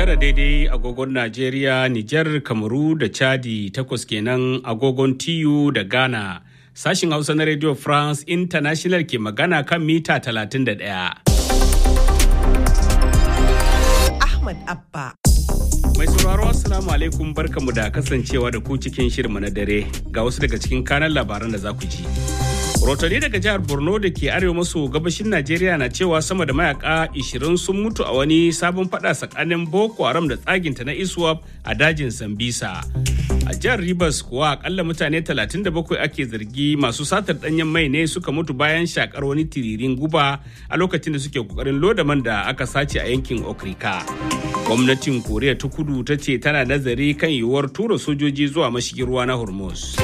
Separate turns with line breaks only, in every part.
tara daidai agogon Najeriya, Nijar, Kamaru da Chadi, 8 kenan agogon TU da Ghana. Sashin Hausa na Radio France International ke magana kan mita 31.
Ahmad Abba.
Mai sauraro Assalamu alaikum, barkamu da kasancewa da ku cikin shirinmu na dare. Ga wasu daga cikin kanan labaran da za ku ji. Rotani daga jihar Borno da ke arewa maso gabashin Najeriya na cewa sama da mayaka 20 sun mutu a wani sabon fada tsakanin Boko Haram da tsaginta na ISWAP a dajin Sambisa. A jihar Rivers kuwa akalla mutane 37 ake zargi masu satar danyen mai ne suka mutu bayan shakar wani tiririn guba a lokacin da suke kokarin loda man da aka sace a yankin Okrika. Gwamnatin Koriya ta Kudu ta ce tana nazari kan yiwuwar tura sojoji zuwa mashigin ruwa na Hormuz.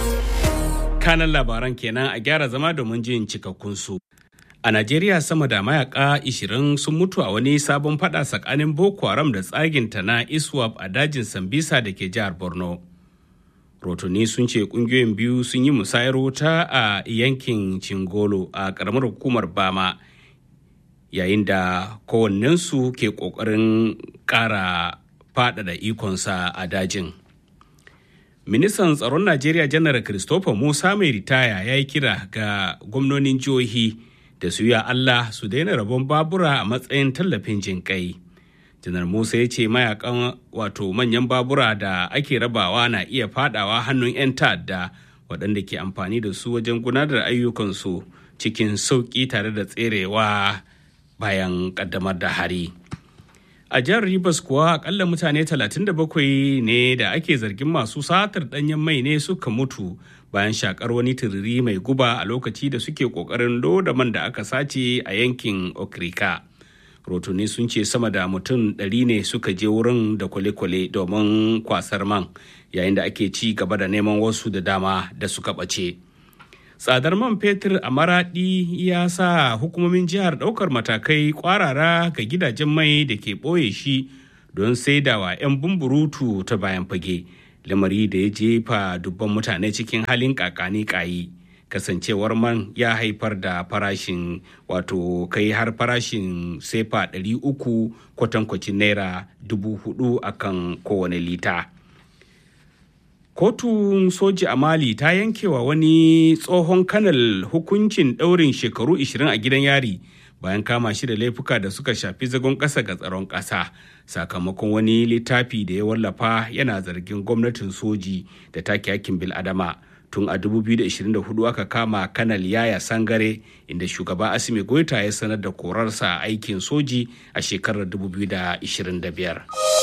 Kanan labaran kenan, a gyara zama domin jin cikakkun su. A Najeriya sama da mayaka 20 sun mutu a wani sabon fada tsakanin Boko Haram da tsaginta na ISWAP a dajin Sambisa da ke jihar Borno. Rotuni sun ce kungiyoyin biyu sun yi musayar wuta a yankin Cingolo a karamar hukumar Bama, yayin da kowannensu ke kokarin ƙara faɗaɗa ikonsa a dajin. Ministan tsaron Najeriya Janar Christopher Musa mai ritaya ya yi kira ga gwamnonin jihohi da su yi Allah su daina rabon babura a matsayin tallafin jinƙai. Janar Musa ya ce mayakan manyan babura da ake rabawa na iya fadawa hannun 'yan ta'adda waɗanda ke amfani da su wajen gudanar da ayyukansu cikin sauƙi tare da tserewa bayan ƙaddamar da hari. A jihar Rivers kuwa akalla mutane 37 ne da ake zargin masu satar danyen mai ne suka mutu bayan shakar wani turiri mai guba a lokaci da suke kokarin loda man da aka sace a yankin Okrika. Rotuni sun ce sama da mutum 100 ne suka je wurin da kwale-kwale domin kwasar man, yayin da ake ci gaba da neman wasu da dama da suka ɓace. Tsadar man fetur a Maraɗi ya sa hukumomin jihar ɗaukar matakai ƙwarara ga gidajen mai da ke ɓoye shi don saidawa 'yan bumburutu ta bayan fage, lamari da ya jefa dubban mutane cikin halin kakani kayi. Kasancewar man ya haifar da farashin kai har farashin sefa 300 kwatankwacin naira 4,000 akan kowane lita. Kotun soji a Mali ta yankewa wani tsohon kanal hukuncin ɗaurin shekaru 20 a gidan yari bayan kama shi da laifuka da suka shafi zagon ƙasa ga tsaron ƙasa, sakamakon wani littafi da ya wallafa yana zargin gwamnatin soji da take hakkin bil'adama. Tun a 2024 aka kama kanal Yaya Sangare, inda shugaba Assimi Goita ya sanar da korarsa aikin soji a shekarar 2025.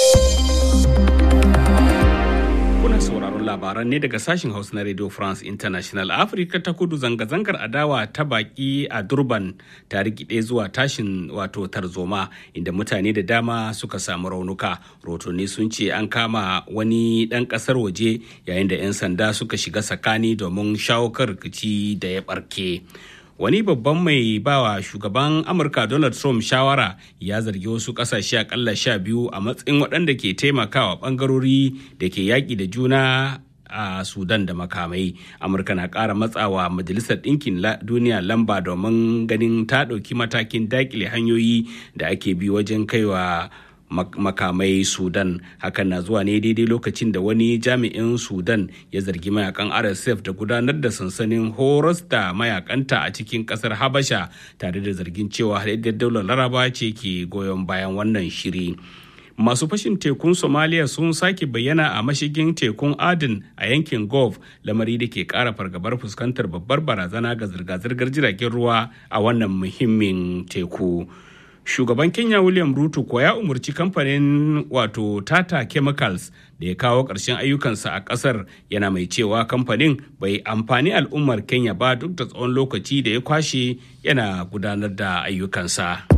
Kuna sauraron labaran ne daga sashen Hausa na Radio France International. Afirka ta Kudu, zanga-zangar adawa ta baki a Durban ta rikide zuwa tashin tarzoma, inda mutane da dama suka samu raunuka. Rotoni sun ce an kama wani ɗan ƙasar waje, yayin da 'yan sanda suka shiga tsakani domin shawo kan rikici da ya ɓarke. Wani babban mai bawa shugaban Amurka Donald Trump shawara ya zargi wasu kasashe akalla 12 a matsayin waɗanda ke taimakawa ɓangarori da ke yaƙi da juna a Sudan da makamai. Amurka na ƙara matsawa Majalisar Ɗinkin Duniya lamba domin ganin ta ɗauki matakin daƙile hanyoyi da ake bi wajen kaiwa makamai Sudan. Hakan na zuwa ne daidai lokacin da wani jami'in Sudan ya zargi mayakan RSF da gudanar da sansanin horas da mayakanta a cikin kasar Habasha, tare da zargin cewa haɗaɗɗiyar daular Laraba ce ke goyon bayan wannan shiri. Masu fashin tekun Somalia sun sake bayyana a mashigin tekun Aden a yankin Gulf, lamari da ke ƙara fargabar fuskantar babbar barazana ga zirga-zirgar jiragen ruwa a wannan muhimmin teku. Shugaban Kenya William Ruto kuwa ya umarci kamfanin Tata Chemicals da ya kawo ƙarshen ayyukansa a ƙasar, yana mai cewa kamfanin bai amfani al'ummar Kenya ba duk da tsawon lokaci da ya kwashe yana gudanar da ayyukansa.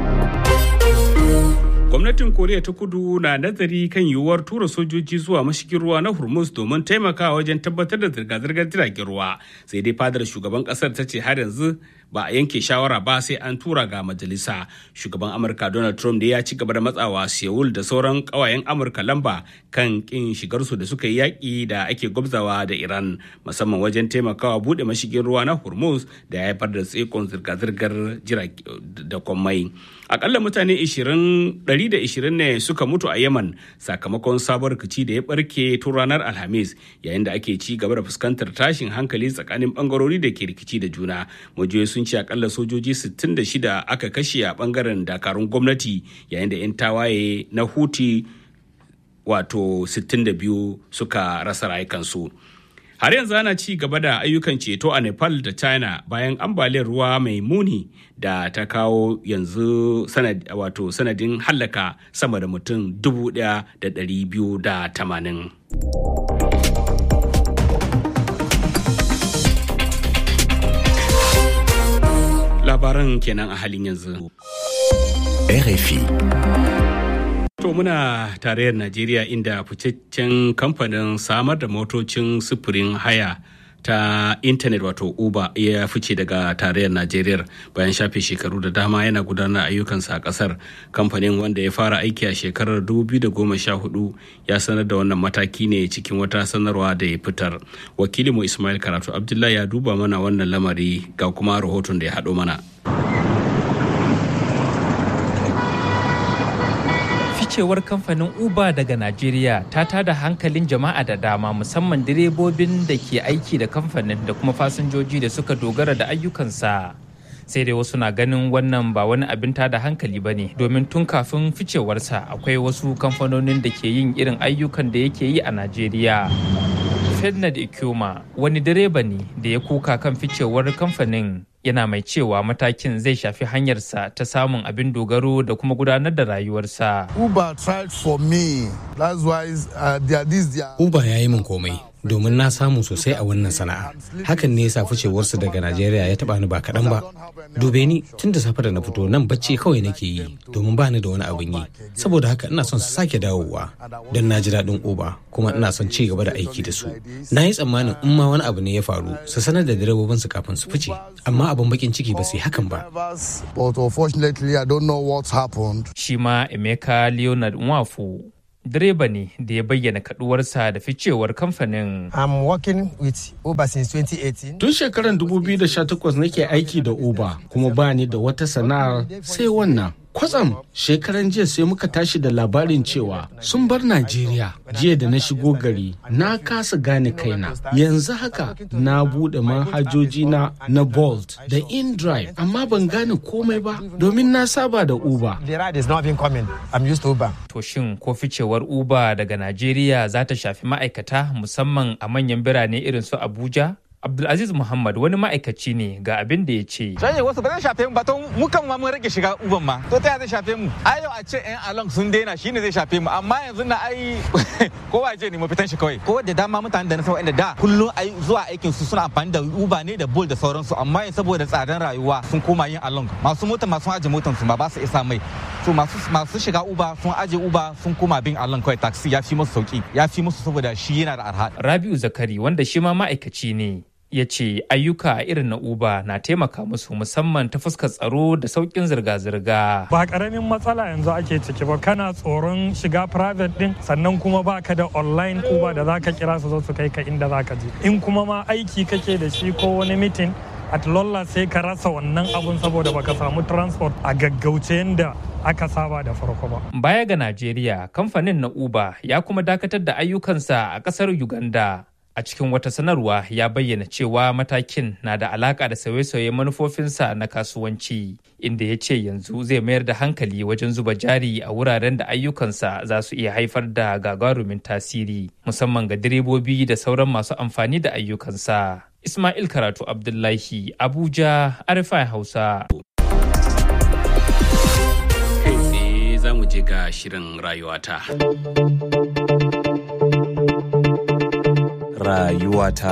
Gwamnatin Koriya ta Kudu na nazari kan yiwuwar tura sojoji zuwa mashigin ruwa na Hormuz domin taimakawa wajen tabbatar da zirga-zirgar jiragen ruwa. Sai dai fadar shugaban kasar ta ce har yanzu ba a yanke shawara ba sai an tura ga majalisa. Shugaban Amurka Donald Trump da ya ci gaba da matsawa Seoul da sauran kawayen Amurka lamba kan kin shigarsu da suka yi yaƙi da ake gwabzawa da Iran, musamman wajen taimakawa buɗe mashigin ruwa na Hormuz da ya haifar da tsikon zirga-zirgar jirage da kwammai. Akalla mutane 120 ne suka mutu a Yemen sakamakon sabon rikici da ya barke tun ranar Alhamis, yayin da ake ci gaba da fuskantar tashin hankali tsakanin bangarori da ke rikici da juna. Majiyoyi sun ce akalla sojoji 66 aka kashe a bangaren dakarun gwamnati, yayin da 'yan tawaye na Houthi wato 62 suka rasa rayukansu. Har yanzu ana ci gaba da ayyukan ceto a Nepal da China bayan ambaliyar ruwa mai muni da ta kawo yanzu sanadin hallaka sama da mutum 1,280. Labaran kenan a halin yanzu.
RFI.
To muna tarayyar Najeriya inda ficeccen kamfanin samar da motocin sufurin haya ta intanet wato Uber ya fice daga tarayyar Najeriya bayan shafe shekaru da dama yana gudanar ayyukansa a kasar. Kamfanin wanda ya fara aiki a shekarar 2014 ya sanar da wannan mataki ne cikin wata sanarwa da ya fitar. Wakilinmu Ismail Karatu Abdullahi ya duba mana wannan lamari ga kuma rahoton da ya haɗo mana.
Ficewar kamfanin Uber daga Najeriya ta tada hankalin jama'a da dama, musamman direbobin da ke aiki da kamfanin da kuma fasinjoji da suka dogara da ayyukansa. Sai dai wasu na ganin wannan ba wani abin tada hankali ba ne, domin tun kafin ficewarsa akwai wasu kamfanonin da ke yin irin ayyukan da yake yi a Najeriya. Fernand Ikuma wani direba ne da ya kuka kan ficewar kamfanin, yana mai cewa matakin zai shafi hanyarsa ta samun abin dogaro da kuma gudanar da rayuwarsa.
Uber tried for me. That's why
Uber ya yi min komai domin na samu sosai a wannan sana'a. Hakan ne yasa ficewarsa daga Najeriya ya taba ni ba kaɗan ba. Dube ni tun da safe da na fito nan bacci kawai nake yi domin ba ni da wani abin yi. Saboda haka ina son su sake dawowa don na ji daɗin Uber kuma ina son ci gaba da aiki da su. Na yi tsammanin in ma wani abu ne ya faru su sanar da direbobinsu kafin su fice, amma abin bakin ciki ba su yi hakan ba.
Shi ma Emeka Leonard Nwafu direba ne da ya bayyana kaduwarsa da ficewar kamfanin.
I'm working with Uber since 2018.
Tun shekarar 2018 nake aiki da Uber kuma ba ni da wata sana'ar sai wannan. Kwatsam shekaran jiya sai muka tashi da labarin cewa sun bar Najeriya. Jiya da na shigo gari na kasa gane kaina. Yanzu haka na bude manhajoji na Bolt da InDrive, amma ban gane komai ba domin na saba da Uber.
The ride is not even coming. I'm used to Uber.
To shin ko ficewar Uber daga Najeriya za ta shafi ma'aikata musamman a manyan birane irin su Abuja? Abdulaziz Muhammad wani ma'aikaci ne ga abin da ya ce.
Shanye wasu ba zai shafe mu ba, to mu kan ma mun rage shiga Uber ma. To ta zai shafe mu? Ai yau a ce yan along sun daina shine zai shafe mu, amma yanzu na ai kowa je ne mu fitan shi kawai. Ko da dama mutanen da na san wanda da kullum ai zuwa aikin su suna amfani da Uber ne da Bolt da sauransu, amma yanzu saboda tsadan rayuwa sun koma yin along. Masu mota masu aje motan su ba su isa mai. To masu shiga Uber sun aje Uber sun koma bin along kawai, taxi ya fi musu sauki, ya fi musu saboda shi yana da arha.
Rabiu Zakari wanda shi ma ma'aikaci ne, ya ce ayyuka irin na Uber na taimaka musu musamman ta fuskar tsaro da sauƙin zirga-zirga.
Ba ƙaramin matsala yanzu ake ciki ba, kana tsoron shiga private din, sannan kuma baka da online Uber da zaka kira su zo su kai ka inda zaka je. In kuma ma aiki kake da shi ko wani meeting, at lolla sai ka rasa wannan abun saboda baka samu transport a gaggauce yanda aka saba da farko ba.
Baya ga Najeriya, kamfanin na Uber ya kuma dakatar da ayyukansa a ƙasar Uganda. A cikin wata sanarwa ya bayyana cewa matakin na da alaka da sauye-sauye manufofinsa na kasuwanci, inda ya ce yanzu zai mayar da hankali wajen zuba jari a wuraren da ayyukansa za su iya haifar da gagarumin tasiri, musamman ga direbobi da sauran masu amfani da ayyukansa. Ismail Karatu Abdullahi, Abuja, RFI Hausa.
Kai tsaye za mu je ga shirin rayuwata.
Rayuwata.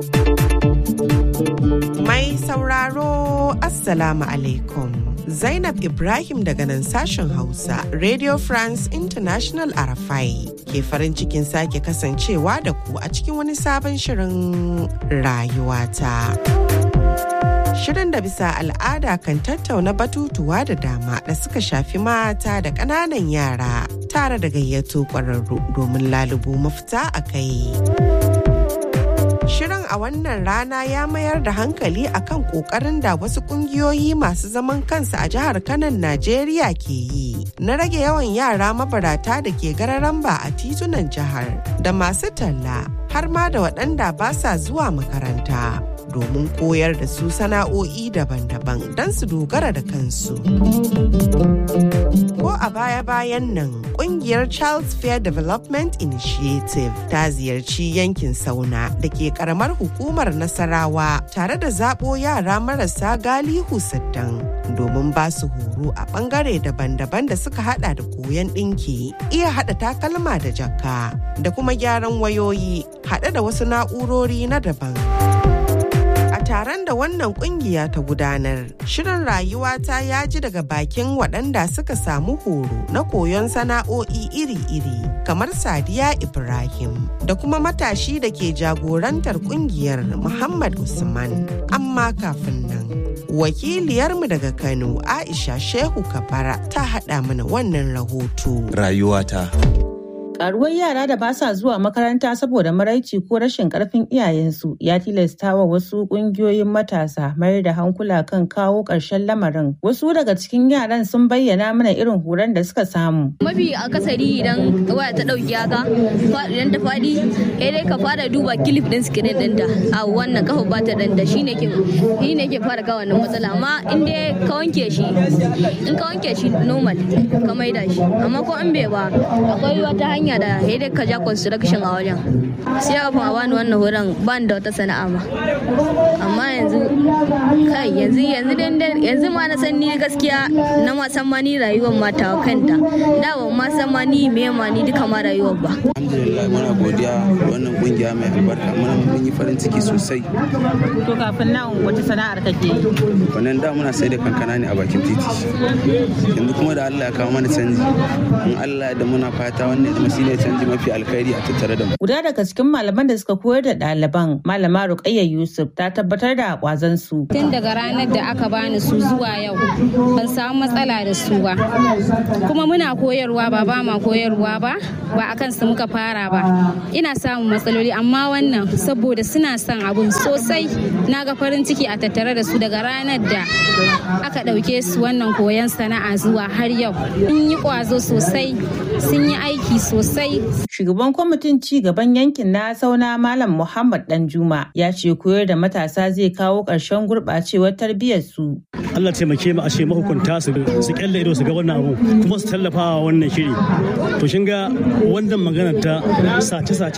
Mai sauraro Assalamu alaikum. Zainab Ibrahim daga nan sashen Hausa, Radio France International RFI ke farin cikin sake kasancewa da ku a cikin wani sabon shirin rayuwata. shirin da bisa al'ada kan tattauna batutuwa da dama da suka shafi mata da ƙananan yara tare da gayyato ƙwararru domin lalubo mafita a kai. Shirin a wannan rana ya mayar da hankali akan kokarin da wasu kungiyoyi masu zaman kansu a jihar Kano, Najeriya ke yi na rage yawan yara mabarata da ke gararamba a titunan jihar da masu talla har ma da waɗanda ba sa zuwa makaranta domin koyar da su sana'o'i daban-daban don su dogara da kansu. Ko a baya-bayan nan, kungiyar Child's Fair Development Initiative ta ziyarci yankin Sauna da ke karamar hukumar Nasarawa tare da zaɓo yara marasa galihu 60 domin ba su horo a ɓangare daban-daban da suka hada da koyon ɗinki, iya hada takalma da jakka, da kuma gyaran wayoyi, hada da wasu na'urori na daban. Taron da wannan kungiya ta gudanar, shirin rayuwata ya ji daga bakin waɗanda suka samu horo na koyon sana'o'i iri-iri kamar Sadiya Ibrahim da kuma matashi da ke jagorantar kungiyar Muhammad Usman. Amma kafin nan, wakiliyarmu daga Kano Aisha Shehu Kabara ta haɗa mana wannan rahoto.
Rayuwata.
Karuwar yara da ba sa zuwa makaranta saboda maraici ko rashin karfin iyayensu ya tilasta wa wasu kungiyoyin matasa mayar da hankula kan kawo ƙarshen lamarin. Wasu daga cikin yaran sun bayyana mana irin horon da suka samu.
Mafi akasari idan waya ta ɗauki haka, idan ta faɗi, dai ka fara duba kilif ɗin sikirin ɗinta. A wannan kafa ba ta ɗanta shi ne ke fara kawo wannan matsala. Amma in dai ka wanke shi normal ka maida shi. Amma ko in bai ba, akwai wata hanya da dai ka ja construction a wajen. Sai a bani wannan horon ban da wata sana'a ma. Amma yanzu ma na san ni gaskiya na ma san ma ni rayuwar mata kanta. Da ban ma san ma ni me ma ni duka ma rayuwar ba.
Alhamdulillah muna godiya wannan kungiya mai albarka, mun yi farin ciki sosai.
To kafin nan wace sana'ar kake yi?
Wannan da muna sai da kankana ne a bakin titi. Yanzu kuma da Allah ya kawo mana canji. In Allah da muna fata wannan shine canji mafi alkhairi a tattare da mu.
Guda daga cikin malaman da suka koyar da ɗaliban, Malama Ruqayya Yusuf, ta tabbatar da kwazon su.
Tun daga ranar da aka bani su zuwa yau, ban samu matsala da su ba. Kuma muna koyarwa ba ma koyarwa ba akan su muka fara ba. Ina samun matsaloli amma wannan saboda suna son abun sosai. Na ga farin ciki a tattare da su daga ranar da aka ɗauke su wannan koyon sana'a zuwa har yau. Sun yi kwazo sosai, sun yi aiki sosai.
Shugaban kwamitin ci gaban yankin na Sauna Malam Muhammad Danjuma ya ce koyar da matasa zai kawo ƙarshen gurɓacewar tarbiyyar su.
Allah taimake mu a ce mahukunta su kyalle ido su ga wannan abu kuma su tallafa wa wannan shiri. To shin ga wannan magana ta sace-sace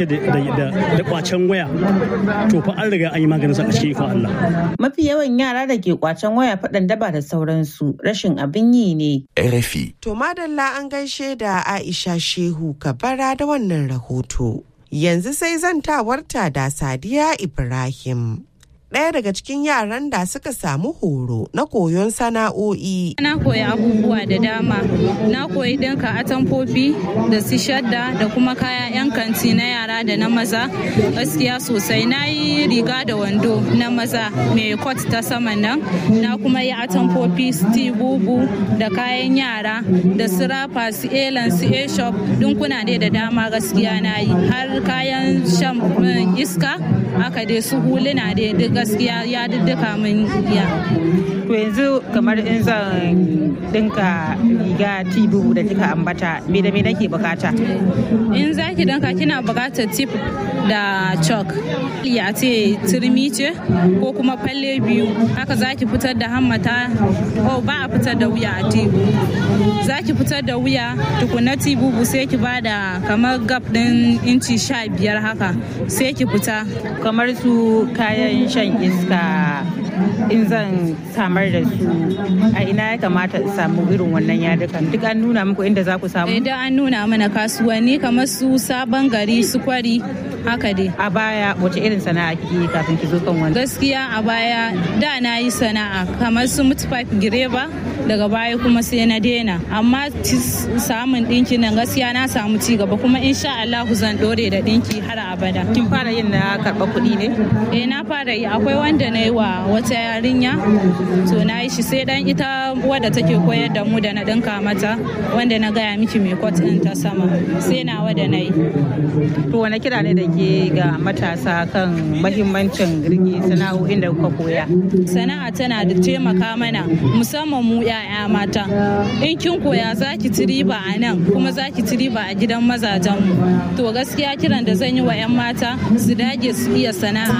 da kwacen waya, to fa an riga an yi maganin sa a cikin ikon Allah.
Mafi yawan yara da ke kwacen waya faɗan daba da sauransu rashin abin yi ne.
RFI.
To madalla an gaishe da Aisha Shehu Kabara da wannan rahoto. Yanzu sai zantawarta da Sadiya Ibrahim. Ɗaya daga cikin yaran da suka samu horo na koyon sana'o'i.
Na koyi abubuwa da dama. Na koyi ɗinka atamfofi da su shadda da kuma kaya 'yan kanti na yara da na maza. Gaskiya sosai. Na yi riga da wando na maza mai kot ta saman nan. Na kuma yi atamfofi, bubu da kayan yara da su rafa, su elan, su e-shop. Dinkuna dai da dama gaskiya na yi. Har kayan shan iska, haka dai su huluna dai duk gaskiya ya duka min ya.
To yanzu kamar in zan dinka riga tibu da kika ambata, me da me nake bukata?
In za ki dinka kina bukatar tip da chalk. Ya ce turmi ce ko kuma falle biyu. Haka za ki fitar da hammata, ba a fitar da wuya a tibu. Za ki fitar da wuya tukuna tibubu sai ki bada kamar gap din inci 15 haka sai ki fita.
Kamar su kayan shan iska in zan samar da su a ina ya kamata in samu irin wannan yadukan, duk an nuna muku inda za ku samu?
Idan an nuna mana kasuwanni kamar su Sabon Gari, su Kwari, haka dai.
A baya wace irin sana'a kike yi kafin ki zo kan wannan?
Gaskiya a baya da na yi sana'a kamar su Mutfaf Gireba daga baya kuma sai na daina, amma samun ɗinki nan gaskiya na samu ci gaba kuma insha Allah zan dore da ɗinki har abada.
Kin fara yin na karɓa kuɗi ne?
Na fara yi, akwai wanda na yi wa wata yarinya to na yi shi sai dan ita wadda take koyar da mu da na ɗinka mata wanda na gaya miki mai kwat ɗin ta sama sai nawa da na yi.
To wani kira ne da ke ga matasa kan mahimmancin rike sana'o'in da kuka koya?
Sana'a tana da taimaka mana musamman mu 'ya'ya mata. In kin koya za ki ci riba a nan kuma za ki ci riba a gidan mazajen mu. To gaskiya kiran da zan yi wa 'yan mata su dage su iya sana'a.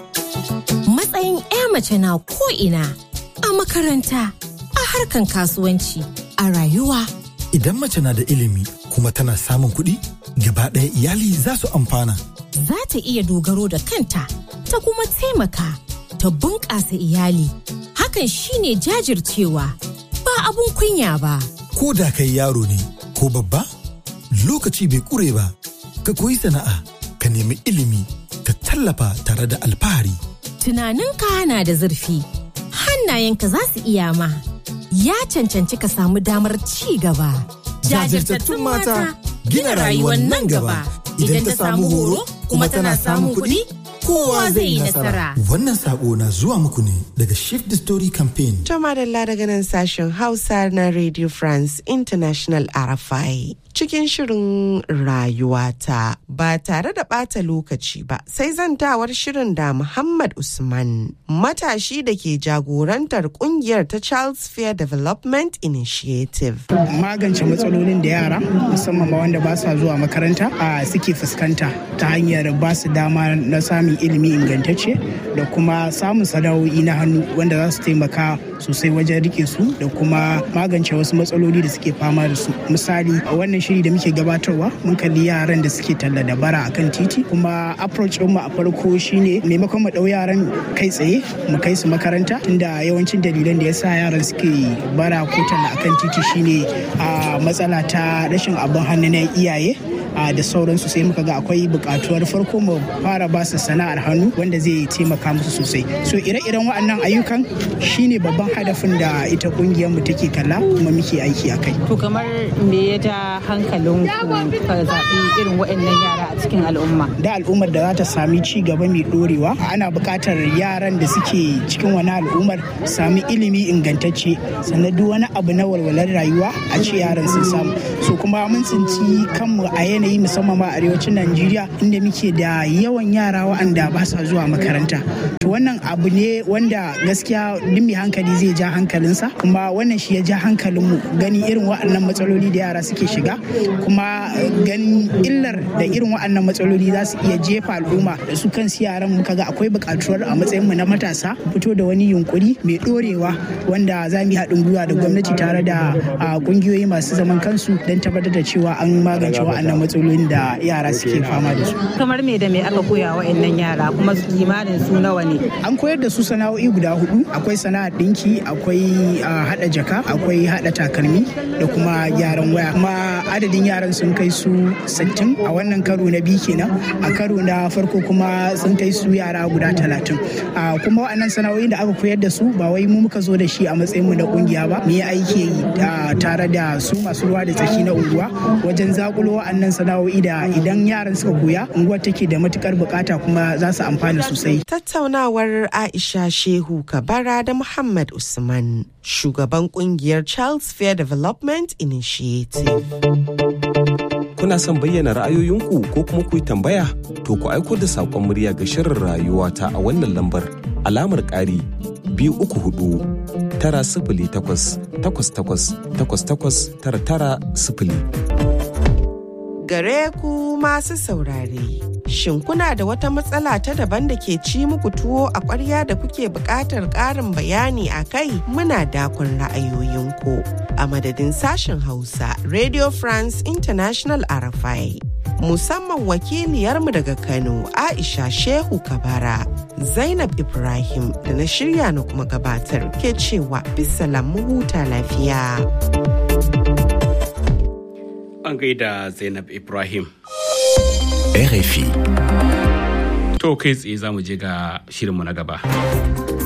Matsayin 'ya mace na ko'ina, a makaranta, a harkan kasuwanci, a rayuwa.
Idan mace na da ilimi kuma tana samun kuɗi, gaba ɗaya iyali za su amfana.
Za ta iya dogaro da kanta, ta kuma taimaka, ta bunƙasa iyali. Hakan shine jajircewa, ba abun kunya ba.
Ko da kai yaro ne ko babba, lokaci bai ƙure ba. Ka koyi sana'a, ka nemi ilimi, ka tallafa tare da alfahari.
Tunaninka na da zurfi, hannayenka za su iya ma. Ya cancanci ka samu damar ci gaba.
Jajirtattun mata gina rayuwar nan gaba. Idan ta samu horo kuma tana samun kuɗi, kowa zai yi nasara. Wannan sako na zuwa muku ne daga Shift the Story Campaign.
To madalla daga nan sashen Hausa na Radio France International RFI. Cikin shirin rayuwata ba tare da ɓata lokaci ba sai zantawar shirin da Muhammad Usman, matashi da ke jagorantar kungiyar ta Charles Fair Development Initiative.
Magance matsalolin da yara musamman ma wanda ba sa zuwa makaranta suke fuskanta ta hanyar ba su dama na samun ilimi ingantacce da kuma samun sana'o'i na hannu wanda za su taimaka sosai wajen rike su da kuma magance wasu matsaloli da suke fama da su. Misali a wannan shiri da muke gabatarwa mun kalli yaran da suke talla da bara akan titi, kuma approach mu a farko shine maimakon mu dau yaran kai tsaye mu kai su makaranta, tunda yawancin dalilan da yasa yaran suke bara ko talla akan titi shine a matsala ta rashin abin hannu na iyaye da sauransu, sai muka ga akwai bukatuwar farko mu fara ba su sana'ar hannu wanda zai taimaka musu sosai. So ire-iren waɗannan ayyukan shine babban hadafin da ita kungiyar mu take kalla kuma muke aiki akai.
To kamar me ya ja hankalin ku ka zaɓi irin waɗannan yara a cikin al'umma?
Da al'ummar da za ta sami ci gaba mai ɗorewa, ana buƙatar yaran da suke cikin wani al'ummar sami ilimi ingantacce, sannan duk wani abu na walwalar rayuwa a ce yaran sun samu. So kuma mun tsinci kanmu a yanayi musamman ma arewacin Najeriya inda muke da yawan yara waɗanda ba sa zuwa makaranta. To wannan abu ne wanda gaskiya duk mai hankali zai ja hankalinsa, kuma wannan shi ya ja hankalinmu gani irin waɗannan matsaloli da yara suke shiga, kuma ganin illar da irin waɗannan matsaloli za su iya jefa al'umma da su kansu yaran. Muka ga akwai buƙatuwar a matsayin mu na matasa fito da wani yunkuri mai ɗorewa wanda za mu yi haɗin gwiwa da gwamnati tare da ƙungiyoyi masu zaman kansu don tabbatar da cewa an magance waɗannan matsalolin da yara suke fama da su.
Kamar me da me aka koya waɗannan yara kuma kimanin su nawa ne?
An koyar da su sana'o'i guda 4. Akwai sana'ar ɗinki, akwai haɗa jaka, akwai haɗa takalmi da kuma gyaran waya. Kuma adadin yaran sun kai su 60 a wannan karo na biyu kenan. A karo na farko kuma sun kai su yara guda 30. Kuma waɗannan sana'o'in da aka koyar da su ba wai mu muka zo da shi a matsayin mu na kungiya ba, mu yi aiki tare da su masu ruwa da tsaki na unguwa wajen zakulo waɗannan sana'o'i da idan yaran suka koya unguwar take da matukar bukata kuma za su amfana sosai.
Tattaunawar Aisha Shehu Kabara da Muhammad Usman, shugaban kungiyar Charles Fair Development Initiative.
Kuna son bayyana ra'ayoyinku ko kuma ku yi tambaya? To ku aiko da saƙon murya ga shirin rayuwata a wannan lambar alamar ƙari 234 908 88 88
Gare ku masu saurare, shin kuna da wata matsala ta daban da ke ci muku tuwo a ƙwarya da kuke buƙatar ƙarin bayani a kai? Muna dakon ra'ayoyinku. A madadin sashen Hausa, Radio France International RFI. Musamman wakiliyarmu daga Kano, Aisha Shehu Kabara, Zainab Ibrahim da na shirya na kuma gabatar ke cewa bisalam mu huta lafiya.
An gaida Zainab Ibrahim.
RFI.
To kai tsaye za mu je ga shirinmu na gaba.